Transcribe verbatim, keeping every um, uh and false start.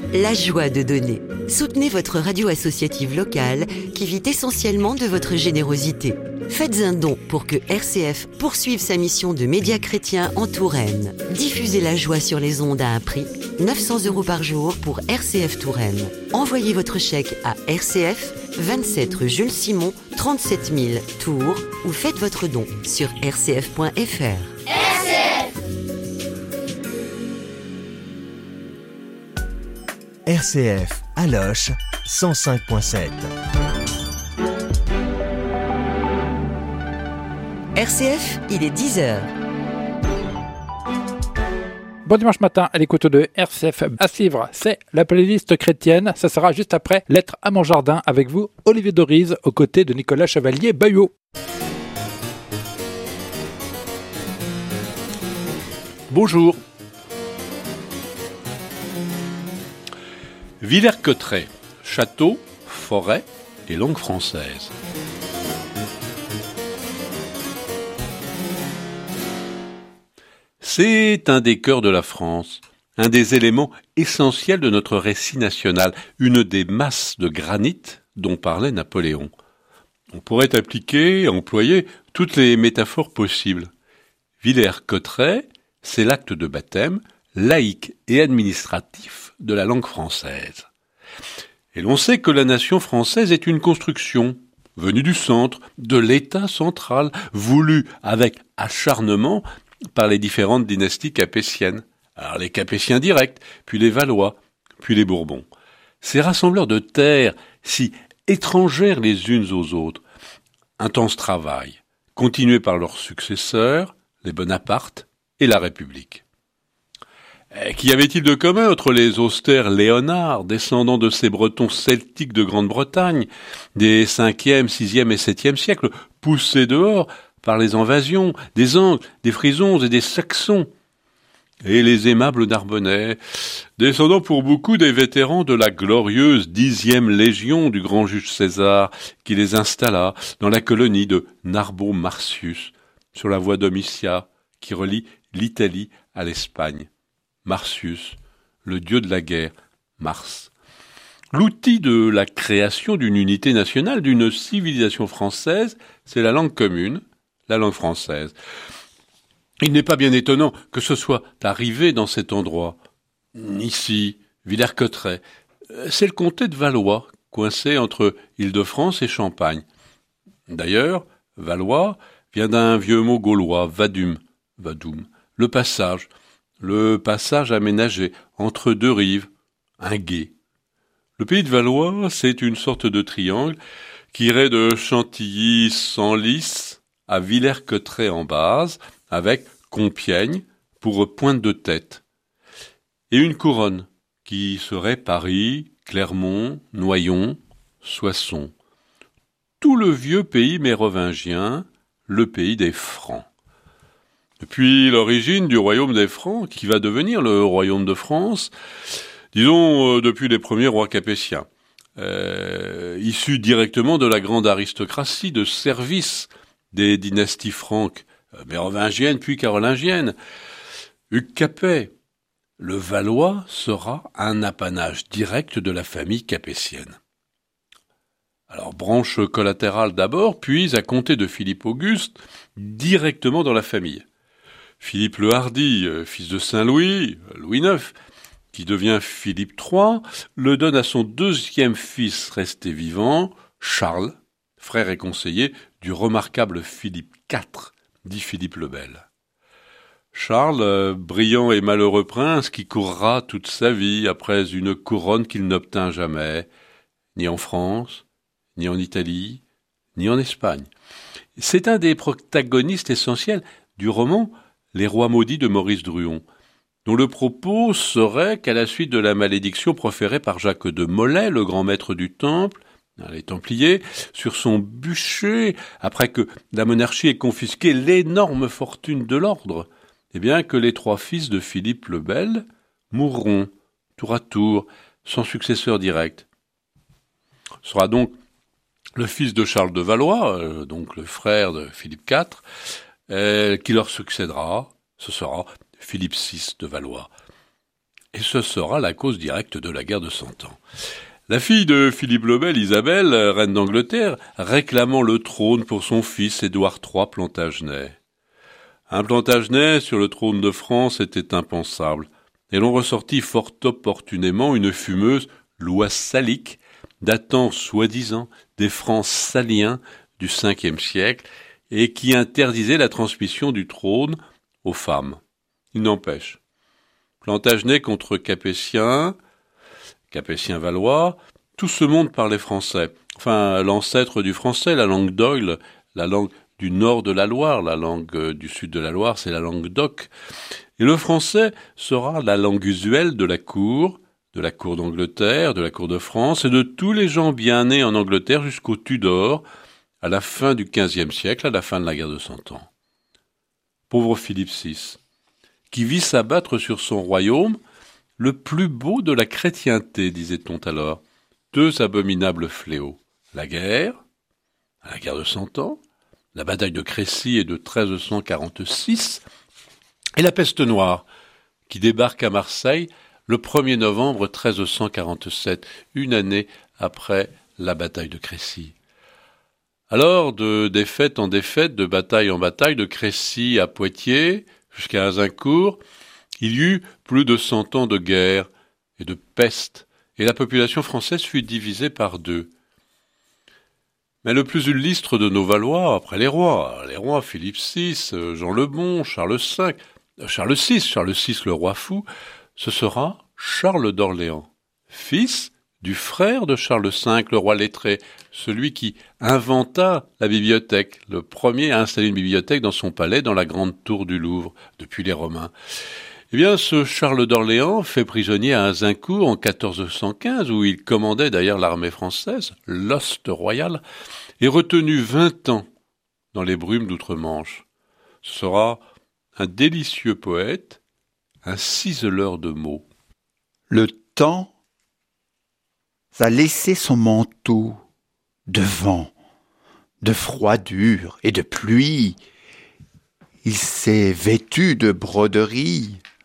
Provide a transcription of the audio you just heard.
La joie de donner. Soutenez votre radio associative locale qui vit essentiellement de votre générosité. Faites un don pour que R C F poursuive sa mission de média chrétien en Touraine. Diffusez la joie sur les ondes à un prix, neuf cents euros par jour pour R C F Touraine. Envoyez votre chèque à R C F, vingt-sept rue Jules Simon, trente-sept mille Tours ou faites votre don sur r c f point f r. R C F R C F Aloche cent cinq virgule sept. R C F, il est dix heures. Bon dimanche matin à l'écoute de R C F. À suivre, c'est la playlist chrétienne. Ça sera juste après Lettre à mon jardin avec vous, Olivier Dorise, aux côtés de Nicolas Chevalier-Bayot. Bonjour. Villers-Cotterêts, château, forêt et langue française. C'est un des cœurs de la France, un des éléments essentiels de notre récit national, une des masses de granit dont parlait Napoléon. On pourrait appliquer, employer toutes les métaphores possibles. Villers-Cotterêts, c'est l'acte de baptême laïque et administratif de la langue française. Et l'on sait que la nation française est une construction venue du centre, de l'État central, voulu avec acharnement par les différentes dynasties capétiennes. Alors les Capétiens directs, puis les Valois, puis les Bourbons. Ces rassembleurs de terres, si étrangères les unes aux autres, intense travail, continué par leurs successeurs, les Bonaparte et la République. Qu'y avait-il de commun entre les austères Léonards, descendants de ces Bretons celtiques de Grande-Bretagne, des cinquième, sixième et septième siècles, poussés dehors par les invasions des Angles, des Frisons et des Saxons, et les aimables Narbonnais, descendants pour beaucoup des vétérans de la glorieuse dixième légion du grand juge César, qui les installa dans la colonie de Narbo-Martius, sur la voie Domitia, qui relie l'Italie à l'Espagne. Martius, le dieu de la guerre, Mars. L'outil de la création d'une unité nationale, d'une civilisation française, c'est la langue commune, la langue française. Il n'est pas bien étonnant que ce soit arrivé dans cet endroit. Ici, Villers-Cotterêts, c'est le comté de Valois, coincé entre Île-de-France et Champagne. D'ailleurs, Valois vient d'un vieux mot gaulois, vadum, vadum, le passage, le passage aménagé entre deux rives, un gué. Le pays de Valois, c'est une sorte de triangle qui irait de Chantilly-Senlis à Villers-Cotterêts en base, avec Compiègne pour pointe de tête, et une couronne qui serait Paris, Clermont, Noyon, Soissons. Tout le vieux pays mérovingien, le pays des Francs. Depuis l'origine du royaume des Francs, qui va devenir le royaume de France, disons euh, depuis les premiers rois capétiens, euh, issus directement de la grande aristocratie de service des dynasties franques, euh, mérovingiennes puis carolingiennes. Hugues Capet, le Valois sera un apanage direct de la famille capétienne. Alors, branche collatérale d'abord, puis à compter de Philippe Auguste, directement dans la famille. Philippe le Hardi, fils de Saint-Louis, Louis neuf, qui devient Philippe trois, le donne à son deuxième fils resté vivant, Charles, frère et conseiller du remarquable Philippe quatre, dit Philippe le Bel. Charles, brillant et malheureux prince qui courra toute sa vie après une couronne qu'il n'obtint jamais, ni en France, ni en Italie, ni en Espagne. C'est un des protagonistes essentiels du roman Les Rois maudits de Maurice Druon, dont le propos serait qu'à la suite de la malédiction proférée par Jacques de Molay, le grand maître du Temple, les Templiers, sur son bûcher, après que la monarchie ait confisqué l'énorme fortune de l'ordre, eh bien que les trois fils de Philippe le Bel mourront, tour à tour, sans successeur direct. Ce sera donc le fils de Charles de Valois, euh, donc le frère de Philippe quatre, euh, qui leur succédera, ce sera Philippe six de Valois. et ce sera la cause directe de la guerre de Cent Ans. La fille de Philippe le Bel, Isabelle, reine d'Angleterre, réclamant le trône pour son fils Édouard trois Plantagenet. Un Plantagenet sur le trône de France était impensable, et l'on ressortit fort opportunément une fumeuse loi salique, datant soi-disant des francs saliens du cinquième siècle, et qui interdisait la transmission du trône aux femmes. Il n'empêche. Plantagenet contre Capétien, Capétien-Valois, tout ce monde parlait français. Enfin, l'ancêtre du français, la langue d'Oil, la langue du nord de la Loire, la langue du sud de la Loire, c'est la langue d'Oc. Et le français sera la langue usuelle de la cour, de la cour d'Angleterre, de la cour de France, et de tous les gens bien nés en Angleterre jusqu'aux Tudors, à la fin du quinzième siècle, à la fin de la guerre de Cent Ans. Pauvre Philippe six, qui vit s'abattre sur son royaume le plus beau de la chrétienté, disait-on alors. Deux abominables fléaux. La guerre, la guerre de Cent Ans, la bataille de Crécy est de treize cent quarante-six, et la peste noire, qui débarque à Marseille le premier novembre treize cent quarante-sept, une année après la bataille de Crécy. Alors, de défaite en défaite, de bataille en bataille, de Crécy à Poitiers, jusqu'à Azincourt, il y eut plus de cent ans de guerre et de peste, et la population française fut divisée par deux. Mais le plus illustre de nos Valois, après les rois, les rois Philippe six, Jean le Bon, Charles cinq, Charles six, Charles six le roi fou, ce sera Charles d'Orléans, fils du frère de Charles cinq, le roi lettré, celui qui inventa la bibliothèque, le premier à installer une bibliothèque dans son palais dans la grande tour du Louvre, depuis les Romains. Eh bien, ce Charles d'Orléans, fait prisonnier à Azincourt en quatorze cent quinze, où il commandait d'ailleurs l'armée française, l'Hoste royal, est retenu vingt ans dans les brumes d'outre-Manche. Ce sera un délicieux poète, un ciseleur de mots. Le temps a laissé son manteau de vent, de froidure et de pluie. Il s'est vêtu de broderies,